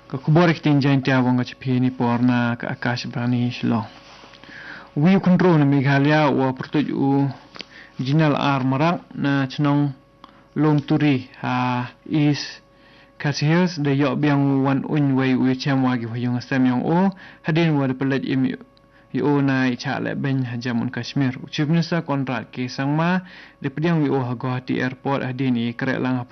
Ka kuborik tinjain tiawang ka chipini porna ka akash brani shlo. Wiu control na Meghalaya wa pertuju jinal armarak na chnong long turi ha is Hills de yok biang wan un wei wi cham wa gi huyung sam yong o hadin wa de pelet im yo na icha le ben hajamun Kashmir. Chief Minister Konrad ke sangma de pediang wi o ha Guwahati airport hadin i krek lang